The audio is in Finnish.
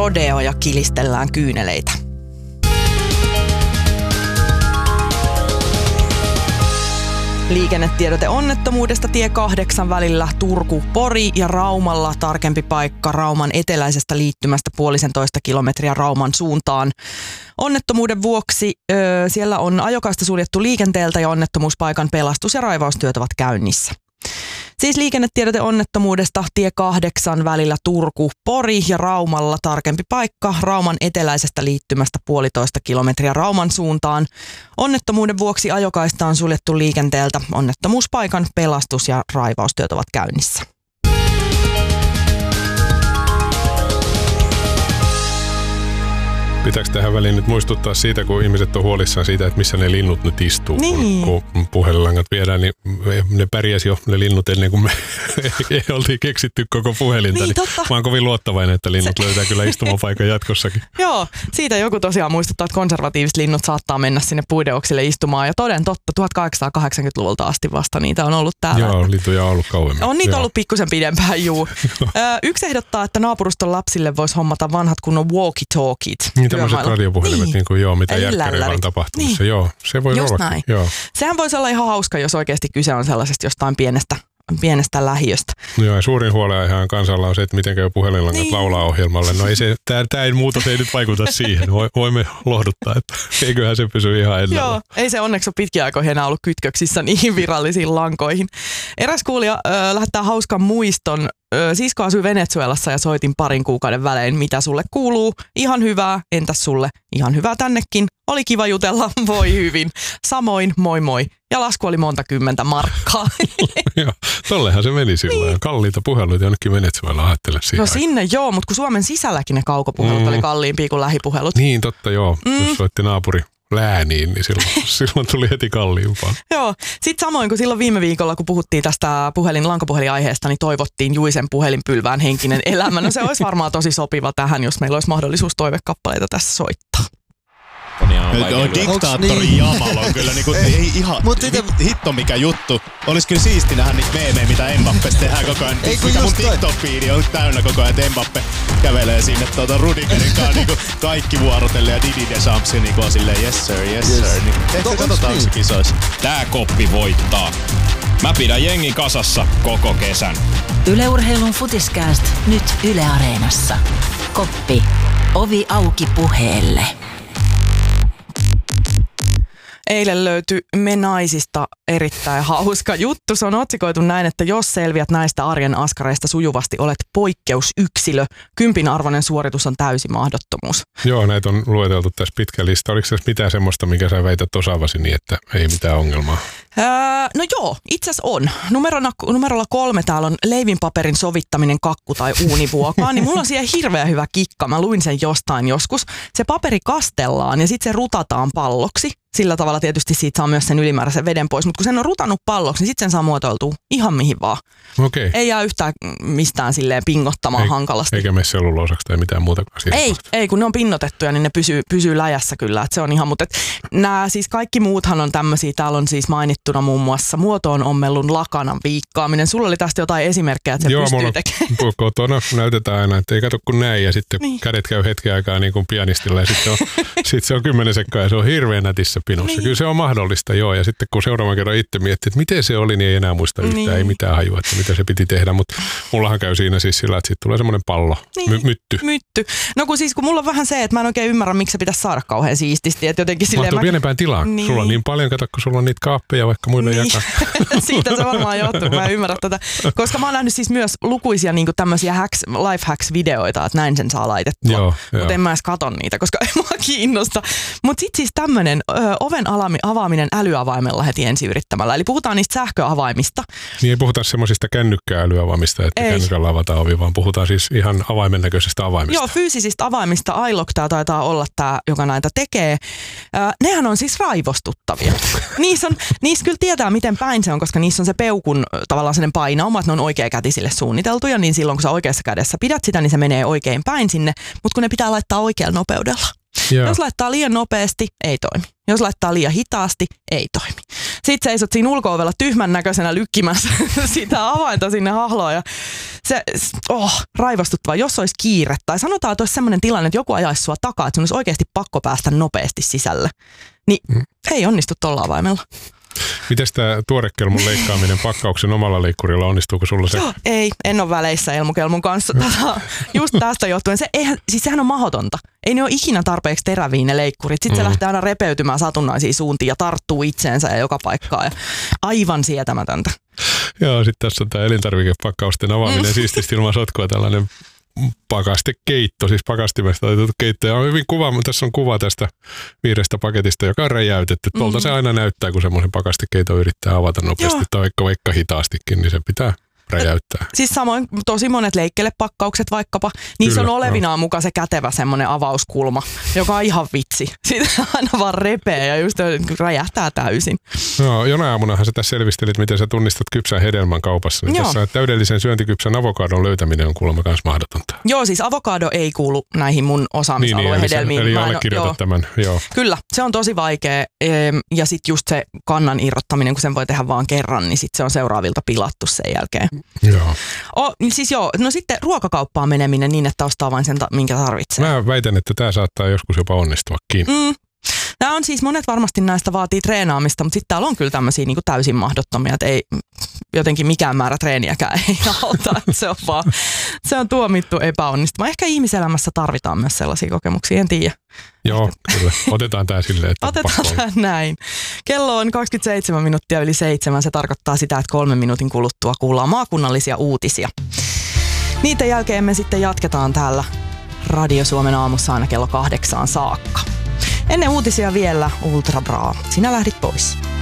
rodeo ja kilistellään kyyneleitä. Liikennetiedote onnettomuudesta tie 8 välillä Turku-Pori ja Raumalla tarkempi paikka Rauman eteläisestä liittymästä 1,5 kilometriä Rauman suuntaan. Onnettomuuden vuoksi siellä on ajokaista suljettu liikenteeltä ja onnettomuuspaikan pelastus- ja raivaustyöt ovat käynnissä. Siis liikennetiedote onnettomuudesta tie 8 välillä Turku-Pori ja Raumalla tarkempi paikka Rauman eteläisestä liittymästä 1,5 kilometriä Rauman suuntaan. Onnettomuuden vuoksi ajokaista on suljettu liikenteeltä. Onnettomuuspaikan pelastus- ja raivaustyöt ovat käynnissä. Pitääkö tähän väliin nyt muistuttaa siitä, kun ihmiset on huolissaan siitä, että missä ne linnut nyt istuu, niin. kun puhelinlangat viedään, niin ne pärjäsi jo ne linnut ennen kuin me ei oltiin keksitty koko puhelinta. Niin, mä oon kovin luottavainen, että linnut löytää kyllä istumapaikan jatkossakin. Joo, siitä joku tosiaan muistuttaa, että konservatiiviset linnut saattaa mennä sinne puideoksille istumaan. Ja toden totta, 1880-luvulta asti vasta niitä on ollut täällä. Joo, lintuja on ollut kauemmin. On niitä ollut pikkusen pidempään, juu. Yksi ehdottaa, että naapuruston lapsille voisi hommata vanhat kunnon walkie-talkiet. Tämmöiset radiopuhelimet, niin kuin mitä järkkäreillä on tapahtumassa. Niin. Joo, se voi olla. Joo. Sehän voisi olla ihan hauska, jos oikeasti kyse on sellaisesta jostain pienestä lähiöstä. Joo, ja suurin huolenaihehan kansalla on se, että miten käy puhelinlangat laulaa ohjelmalle. No ei se, tämä muutos ei nyt vaikuta siihen. Voimme lohduttaa, että eiköhän se pysy ihan ennallaan. Joo, ei se onneksi ole pitkiä aikoina enää ollut kytköksissä niihin virallisiin lankoihin. Eräs kuulija lähettää hauskan muiston. Sisko asui Venezuelassa ja soitin parin kuukauden välein, mitä sulle kuuluu. Ihan hyvää, entäs sulle? Ihan hyvää tännekin. Oli kiva jutella, voi hyvin. Samoin, moi moi. Ja lasku oli monta kymmentä markkaa. Joo, tollehan se meni silloin. Niin. Kalliita puheluita jonnekin Venezuelaan, ajattele siihen. No sinne joo, mutta kun Suomen sisälläkin ne kaukopuhelut oli kalliimpia kuin lähipuhelut. Niin totta joo, jos soitti naapuri lääniin, niin silloin tuli heti kalliimpaa. Joo. Sitten samoin kuin silloin viime viikolla, kun puhuttiin tästä lankapuhelinaiheesta, niin toivottiin Juisen puhelinpylvään henkinen elämä. No se olisi varmaan tosi sopiva tähän, jos meillä olisi mahdollisuus toivekappaleita tässä soittaa. Diktaattori Jamal on kyllä niinku, ei ihan, hitto mikä juttu. Olis kyllä siisti nähdä niitä meemejä, mitä Mbappesta tehdään koko ajan. Mikä mun TikTok-fiidi on täynnä koko ajan, että Mbappe kävelee sinne Rudigerin kanssa niinku kaikki vuorotelle ja Didi Deschamps niinku on silleen yes sir. Niin, ehkä katsotaan se kisoissa. Tää koppi voittaa. Mä pidän jengin kasassa koko kesän. Yle Urheilun Futiskääst nyt Yle Areenassa. Koppi. Ovi auki puheelle. Eilen löytyi Me naisista erittäin hauska juttu. Se on otsikoitu näin, että jos selviät näistä arjen askareista sujuvasti, olet poikkeusyksilö. 10 arvoinen suoritus on täysi mahdottomuus. Joo, näitä on lueteltu tässä pitkä lista. Oliko tässä mitään semmoista, mikä sä väität osaavasi niin, että ei mitään ongelmaa? No joo, itse asiassa on. Numerolla 3 täällä on leivinpaperin sovittaminen kakku- tai uunivuokaan. Niin mulla on siellä hirveän hyvä kikka. Mä luin sen jostain joskus. Se paperi kastellaan ja sitten se rutataan palloksi. Sillä tavalla tietysti siitä saa myös sen ylimääräisen veden pois, mutta kun sen on rutannut palloksi, niin sitten sen saa muotoiltua ihan mihin vaan. Okei. Ei jää yhtään mistään silleen pingottamaan hankalasti. Eikä mene selluloosaksi tai mitään muuta. Ei, kun ne on pinnotettuja, niin ne pysyy läjässä kyllä. Että se on ihan, mutta nämä siis kaikki muuthan on tämmöisiä. Täällä on siis mainittuna muun muassa muotoon ommellun lakanan viikkaaminen. Sulla oli tästä jotain esimerkkejä, että se pystyy tekemään. Joo, kotona näytetään aina, että ei kato kun näin ja sitten kädet käy hetken aikaa niin kuin pianistilla ja sitten se on 10 sekkaa ja se on hirveän nätissä pinossa. Niin. Kyllä se on mahdollista, joo. Ja sitten kun seuraavan kerran itse miettii, että miten se oli, niin ei enää muista yhtään, ei mitään hajua, että mitä se piti tehdä. Mutta mullahan käy siinä siis sillä, että sitten tulee semmoinen pallo, mytty. No kun mulla on vähän se, että mä en oikein ymmärrä, miksi se pitäisi saada kauhean siististi. Että jotenkin silleen pienempään tilaan. Niin. Sulla on niin paljon, kato, kun sulla on niitä kaappeja vaikka muille jakaa. Siitä se varmaan johtuu, mä en ymmärrä tätä. Koska mä oon nähnyt siis myös lukuisia niin tämmöisiä life hacks-videoita, että näin sen saa laitettua. Mutta en mä edes katso niitä, koska ei mua kiinnosta. Mutta sitten siis tämmöinen oven avaaminen älyavaimella heti ensi yrittämällä. Eli puhutaan niistä sähköavaimista. Niin ei puhuta semmoisista kännykkää-älyavaimista, että kännykällä avataan ovi, vaan puhutaan siis ihan avaimen näköisestä avaimista. Joo, fyysisistä avaimista. iLock taitaa olla tämä, joka näitä tekee. Nehän on siis raivostuttavia. Niissä kyllä tietää, miten päin se on, koska niissä on se peukun tavallaan sellainen painauma, että ne on oikeakätisille suunniteltuja, niin silloin kun sä oikeassa kädessä pidät sitä, niin se menee oikein päin sinne, mutta kun ne pitää laittaa oikealla nopeudella. Joo. Jos laittaa liian nopeasti, ei toimi. Jos laittaa liian hitaasti, ei toimi. Sitten seisot siinä ulko-ovella tyhmän näköisenä lykkimässä sitä avainta sinne hahloon. Ja se, raivostuttavaa, jos olisi kiire. Tai sanotaan, että olisi sellainen tilanne, että joku ajaisi sua takaa, että sun olisi oikeasti pakko päästä nopeasti sisälle. Niin ei onnistu tuolla avaimella. Mites tämä tuorekelmun leikkaaminen pakkauksen omalla leikkurilla, onnistuuko sulla se? Joo, ei, en ole väleissä Elmukelmun kanssa. Just tästä johtuen. Sehän on mahdotonta. Ei ne ole ikinä tarpeeksi teräviä ne leikkurit. Sitten se lähtee aina repeytymään satunnaisiin suuntiin ja tarttuu itseensä ja joka paikkaan. Ja aivan sietämätöntä. Joo, sitten tässä on tämä elintarvikepakkausten avaaminen siististi ilman sotkua, tällainen pakastekeitto, siis pakastimesta otettu keitto. Ja on hyvin tässä on kuva tästä 5 paketista, joka on räjäytetty. Tuolta se aina näyttää, kun semmoisen pakastekeiton yrittää avata nopeasti tai vaikka hitaastikin, niin se pitää räjäyttää. Siis samoin tosi monet leikkelepakkaukset vaikkapa, niissä on olevinaan mukaan se kätevä semmoinen avauskulma, joka on ihan vitsi. Siitä aina vaan repee ja just räjähtää täysin. No, jonain aamunahan sä tässä selvistelit, miten sä tunnistat kypsän hedelmän kaupassa. Niin tässä täydellisen syöntikypsän avokadon löytäminen on kuulemma myös mahdotonta. Joo, siis avokado ei kuulu näihin mun osaamisalueen hedelmiin. Eli allekirjoitat tämän, joo. Kyllä, se on tosi vaikea ja sitten just se kannan irrottaminen, kun sen voi tehdä vaan kerran, niin sitten se on seuraavilta pilattu sen jälkeen. Joo. No sitten ruokakauppaan meneminen niin, että ostaa vain sen, minkä tarvitsee. Mä väitän, että tämä saattaa joskus jopa onnistuakin. Nämä on siis, monet varmasti näistä vaatii treenaamista, mutta sitten täällä on kyllä tämmöisiä niin kuin täysin mahdottomia, että ei jotenkin mikään määrä treeniäkään ei auta. Se on tuomittu epäonnistumaan. Ehkä ihmiselämässä tarvitaan myös sellaisia kokemuksia, en tiedä. Joo, kyllä. Otetaan tämä silleen, että otetaan tämä näin. Kello on 27 minuuttia yli 7. Se tarkoittaa sitä, että 3 minuutin kuluttua kuullaan maakunnallisia uutisia. Niiden jälkeen me sitten jatketaan täällä Radio Suomen aamussa aina kello 8 saakka. Ennen uutisia vielä Ultra Bra. Sinä lähdit pois.